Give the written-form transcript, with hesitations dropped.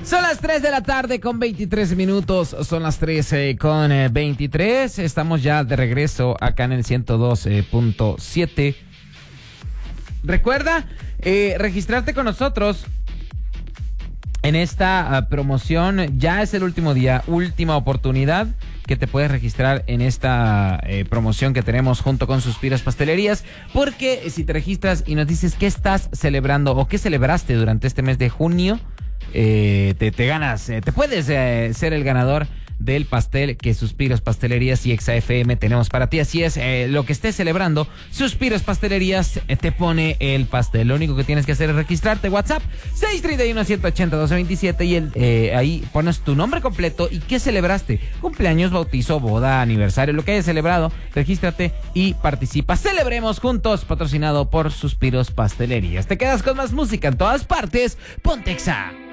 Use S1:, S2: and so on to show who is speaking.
S1: Son las 3 de la tarde con 23 minutos. Son las 13 con 23. Estamos ya de regreso acá en el 102.7. Recuerda registrarte con nosotros en esta promoción. Ya es el último día, última oportunidad que te puedes registrar en esta promoción que tenemos junto con Suspiros Pastelerías, porque si te registras y nos dices qué estás celebrando o qué celebraste durante este mes de junio, te ganas, te puedes ser el ganador del pastel que Suspiros Pastelerías y Exa FM tenemos para ti. Así es, lo que estés celebrando, Suspiros Pastelerías te pone el pastel. Lo único que tienes que hacer es registrarte. WhatsApp 631-180-1227 y ahí pones tu nombre completo y qué celebraste: cumpleaños, bautizo, boda, aniversario, lo que hayas celebrado. Regístrate y participa. Celebremos juntos, patrocinado por Suspiros Pastelerías. Te quedas con más música en todas partes. Ponte Exa.